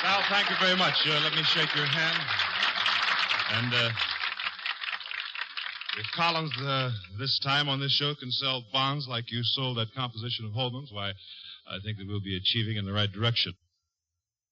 Val, thank you very much. Let me shake your hand. And if Collins, this time on this show, can sell bonds like you sold that composition of Holman's, why, I think that we'll be achieving in the right direction.